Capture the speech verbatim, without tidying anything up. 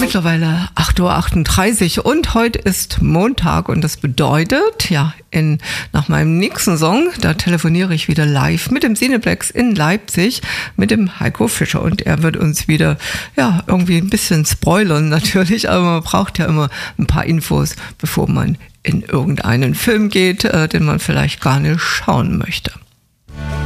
mittlerweile acht Uhr achtunddreißig und heute ist Montag und das bedeutet, ja, in, nach meinem nächsten Song, da telefoniere ich wieder live mit dem Cineplex in Leipzig, mit dem Heiko Fischer und er wird uns wieder, ja, irgendwie ein bisschen spoilern natürlich, aber man braucht ja immer ein paar Infos, bevor man in irgendeinen Film geht, äh, den man vielleicht gar nicht schauen möchte.